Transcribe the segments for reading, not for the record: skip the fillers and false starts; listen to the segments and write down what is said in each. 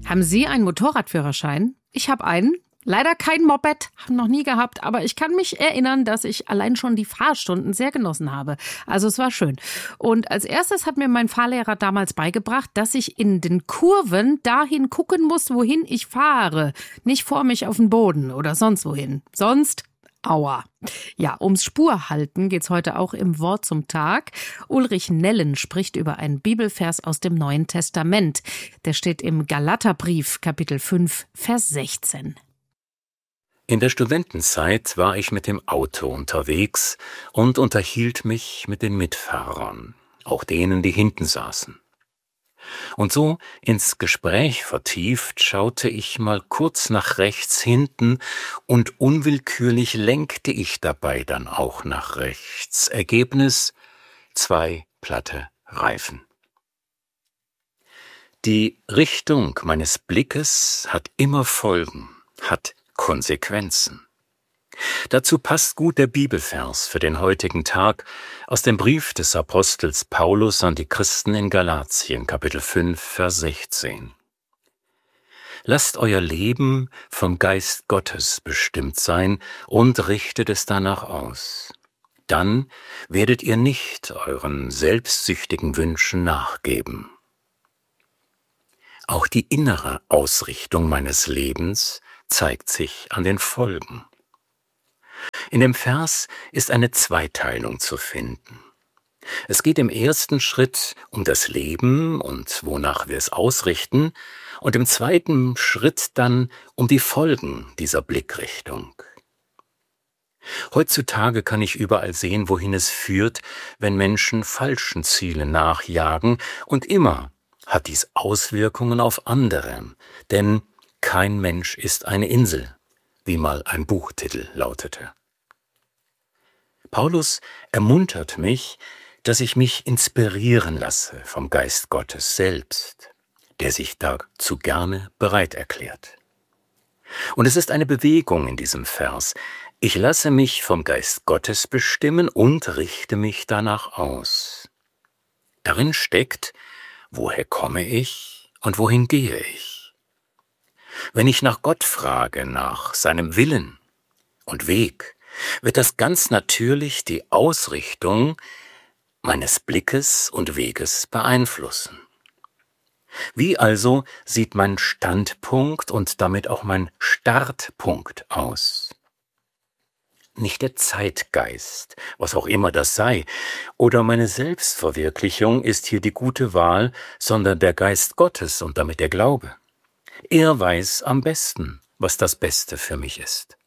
Haben Sie einen Motorradführerschein? Ich habe einen. Leider kein Moped, noch nie gehabt, aber ich kann mich erinnern, dass ich allein schon die Fahrstunden sehr genossen habe. Also es war schön. Und als erstes hat mir mein Fahrlehrer damals beigebracht, dass ich in den Kurven dahin gucken muss, wohin ich fahre. Nicht vor mich auf den Boden oder sonst wohin. Sonst aua. Ja, ums Spurhalten geht's heute auch im Wort zum Tag. Ulrich Nellen spricht über einen Bibelvers aus dem Neuen Testament. Der steht im Galaterbrief, Kapitel 5, Vers 16. In der Studentenzeit war ich mit dem Auto unterwegs und unterhielt mich mit den Mitfahrern, auch denen, die hinten saßen. Und so ins Gespräch vertieft schaute ich mal kurz nach rechts hinten und unwillkürlich lenkte ich dabei dann auch nach rechts. Ergebnis: 2 platte Reifen. Die Richtung meines Blickes hat immer Folgen, hat Konsequenzen. Dazu passt gut der Bibelvers für den heutigen Tag aus dem Brief des Apostels Paulus an die Christen in Galatien, Kapitel 5, Vers 16. Lasst euer Leben vom Geist Gottes bestimmt sein und richtet es danach aus. Dann werdet ihr nicht euren selbstsüchtigen Wünschen nachgeben. Auch die innere Ausrichtung meines Lebens zeigt sich an den Folgen. In dem Vers ist eine Zweiteilung zu finden. Es geht im ersten Schritt um das Leben und wonach wir es ausrichten und im zweiten Schritt dann um die Folgen dieser Blickrichtung. Heutzutage kann ich überall sehen, wohin es führt, wenn Menschen falschen Zielen nachjagen, und immer hat dies Auswirkungen auf andere, denn kein Mensch ist eine Insel, wie mal ein Buchtitel lautete. Paulus ermuntert mich, dass ich mich inspirieren lasse vom Geist Gottes selbst, der sich dazu gerne bereit erklärt. Und es ist eine Bewegung in diesem Vers. Ich lasse mich vom Geist Gottes bestimmen und richte mich danach aus. Darin steckt, woher komme ich und wohin gehe ich? Wenn ich nach Gott frage, nach seinem Willen und Weg, wird das ganz natürlich die Ausrichtung meines Blickes und Weges beeinflussen. Wie also sieht mein Standpunkt und damit auch mein Startpunkt aus? Nicht der Zeitgeist, was auch immer das sei, oder meine Selbstverwirklichung ist hier die gute Wahl, sondern der Geist Gottes und damit der Glaube. Er weiß am besten, was das Beste für mich ist.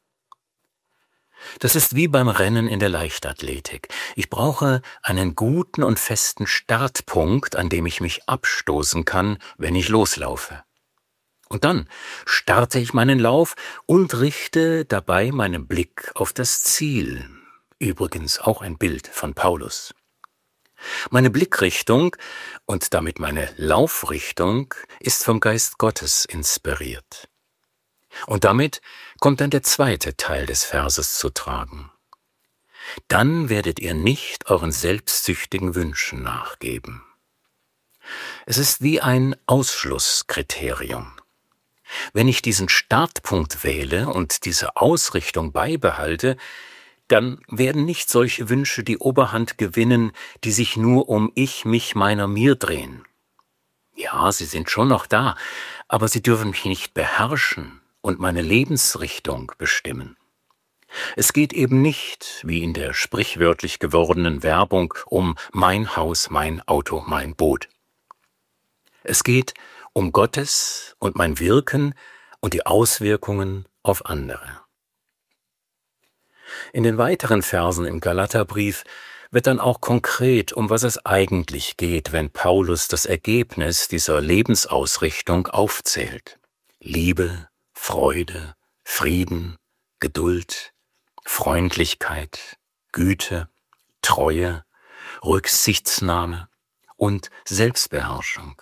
Das ist wie beim Rennen in der Leichtathletik. Ich brauche einen guten und festen Startpunkt, an dem ich mich abstoßen kann, wenn ich loslaufe. Und dann starte ich meinen Lauf und richte dabei meinen Blick auf das Ziel. Übrigens auch ein Bild von Paulus. Meine Blickrichtung und damit meine Laufrichtung ist vom Geist Gottes inspiriert. Und damit kommt dann der zweite Teil des Verses zu tragen. Dann werdet ihr nicht euren selbstsüchtigen Wünschen nachgeben. Es ist wie ein Ausschlusskriterium. Wenn ich diesen Startpunkt wähle und diese Ausrichtung beibehalte, dann werden nicht solche Wünsche die Oberhand gewinnen, die sich nur um ich, mich, meiner, mir drehen. Ja, sie sind schon noch da, aber sie dürfen mich nicht beherrschen und meine Lebensrichtung bestimmen. Es geht eben nicht, wie in der sprichwörtlich gewordenen Werbung, um mein Haus, mein Auto, mein Boot. Es geht um Gottes und mein Wirken und die Auswirkungen auf andere. In den weiteren Versen im Galaterbrief wird dann auch konkret, um was es eigentlich geht, wenn Paulus das Ergebnis dieser Lebensausrichtung aufzählt. Liebe, Freude, Frieden, Geduld, Freundlichkeit, Güte, Treue, Rücksichtsnahme und Selbstbeherrschung.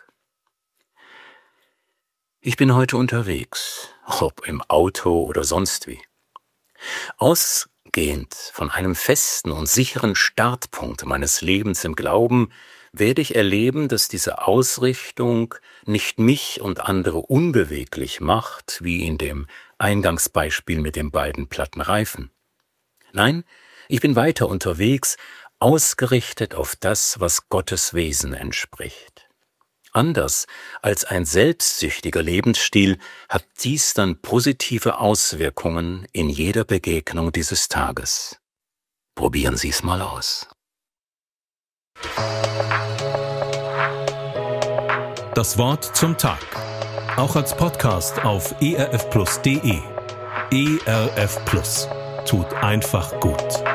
Ich bin heute unterwegs, ob im Auto oder sonst wie. Ausgehend von einem festen und sicheren Startpunkt meines Lebens im Glauben werde ich erleben, dass diese Ausrichtung nicht mich und andere unbeweglich macht, wie in dem Eingangsbeispiel mit den beiden platten Reifen. Nein, ich bin weiter unterwegs, ausgerichtet auf das, was Gottes Wesen entspricht. Anders als ein selbstsüchtiger Lebensstil hat dies dann positive Auswirkungen in jeder Begegnung dieses Tages. Probieren Sie es mal aus. Das Wort zum Tag. Auch als Podcast auf erfplus.de. ERF Plus. Tut einfach gut.